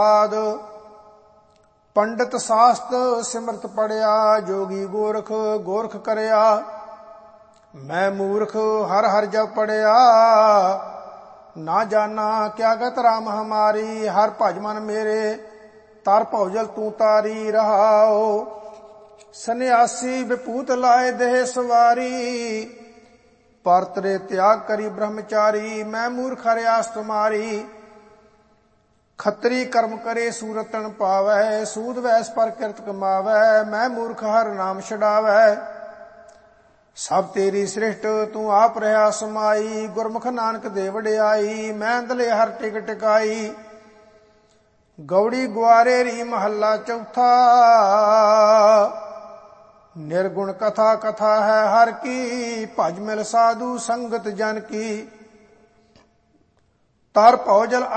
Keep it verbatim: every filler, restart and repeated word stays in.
ਆਦ ਪੰਡਿਤ ਸਾਸਤ ਸਿਮਰਤ ਪੜਿਆ, ਜੋਗੀ ਗੋਰਖ ਗੋਰਖ ਕਰਿਆ। ਮੈਂ ਮੂਰਖ ਹਰ ਹਰ ਜਪ ਪੜਿਆ, ਨਾ ਜਾਨਾ ਕਿਆ ਗਤ ਰਾਮ ਹਮਾਰੀ। ਹਰ ਭਜ ਮਨ ਮੇਰੇ ਤਰ ਭੌਜਲ ਤੂੰ ਤਾਰੀ ਰਹਾਓ। ਸੰਨਿਆਸੀ ਵਿਭੂਤ ਲਾਏ ਦੇਹ ਸਵਾਰੀ, ਪਰਤਰੇ ਤਿਆਗ ਕਰੀ ਬ੍ਰਹਮਚਾਰੀ। ਮੈਂ ਮੂਰਖ ਹਰਿਆਸ ਤੁਮਾਰੀ, ਖੱਤਰੀ ਕਰਮ ਕਰੇ ਸੂਰਤ ਤਨ ਪਾਵੈ। ਸੂਦ ਵੈਸ ਪਰ ਕਿਰਤ ਕਮਾਵੈ, ਮੈਂ ਮੂਰਖ ਹਰ ਨਾਮ ਛਡਾਵੈ। ਸਭ ਤੇਰੀ ਸ੍ਰਿਸ਼ਟ ਤੂੰ ਆਪ ਰਹਾ ਸਮਾਈ, ਗੁਰਮੁਖ ਨਾਨਕ ਦੇ ਵਡਿਆਈ। ਮੈਂ ਅੰਦਲੇ ਹਰ ਟਿਕ ਟਿਕਾਈ, ਗੌੜੀ ਗੁਆਰੇ ਰੀ ਮਹੱਲਾ ਚੌਥਾ। ਨਿਰਗੁਣ ਕਥਾ ਕਥਾ ਹੈ ਹਰ ਕੀ, ਭਜ ਮਿਲ ਸਾਧੂ ਸੰਗਤ ਜਨ ਕੀ। ਤਰ ਭੌਜਲ